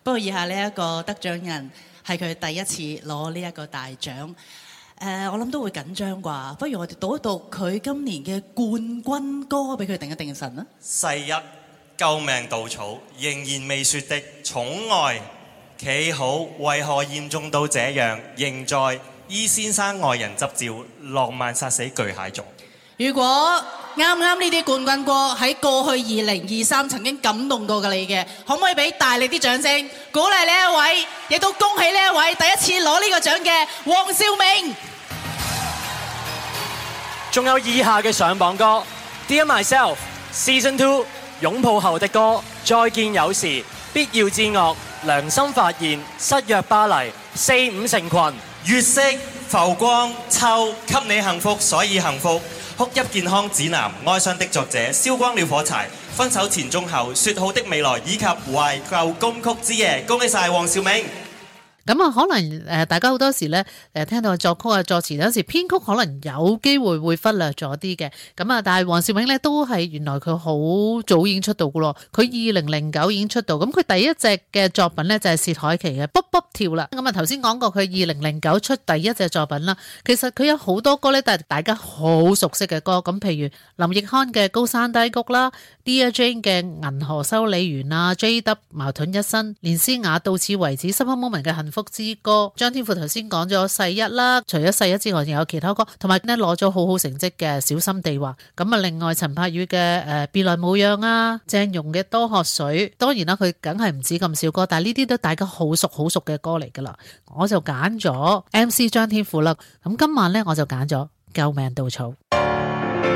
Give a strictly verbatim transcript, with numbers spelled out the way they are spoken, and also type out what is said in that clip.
不過以下呢一個得獎人係佢第一次攞呢一個大獎，誒、呃、我諗都會緊張啩。不如我哋讀一讀佢今年嘅冠軍歌俾佢定一定神啦。 世一救命稻草，仍然未說的寵愛企好，為何嚴重到這樣？仍在伊先生愛人執照，浪漫殺死巨蟹座。 如果啱啱呢啲冠軍歌喺過去二零二三曾經感動過嘅你嘅，可唔可以俾大力啲掌聲鼓勵呢一位，亦都恭喜呢一位第一次攞呢個獎嘅黃兆明。 仲有以下嘅上榜歌 Dear Myself Season Two 擁抱後的歌，再見有時，必要之惡，良心發現，失約巴黎，四五成群， 月色浮光秋，給你幸福所以幸福，哭泣健康指南，哀傷的作者，燒光了火柴，分手前中後，說好的未來，以及懷舊金曲之夜，恭喜晒黃兆明。 咁啊，可能誒大家好多時咧誒聽到作曲啊作詞，有時編曲可能有機會會忽略咗啲嘅。咁啊，但係黃兆明咧都係原來佢好早已經出道噶咯。佢二零零九已經出道，咁佢第一隻嘅作品咧就係薛凱琪嘅《卜卜跳》啦。咁啊頭先講過佢二零零九出第一隻作品啦，其實佢有好多歌咧，都係大家好熟悉嘅歌。咁譬如林奕匡嘅《高山低谷》啦 ，Dear Jane 嘅《銀河修理員》啊 ，J W 矛盾一生，連詩雅到此為止 ，Super Moment 嘅幸福之歌，張天賦頭先講咗世一啦，除咗世一之外，仲有其他歌，同埋咧攞咗好好成績嘅小心地滑。咁啊，另外陳柏宇嘅誒別來無恙啊，鄭融嘅多喝水，當然啦，佢梗係唔止咁少歌，但係呢啲都大家好熟好熟嘅歌嚟噶啦。我就揀咗 M C 張天賦啦，咁今晚咧我就揀咗救命稻草。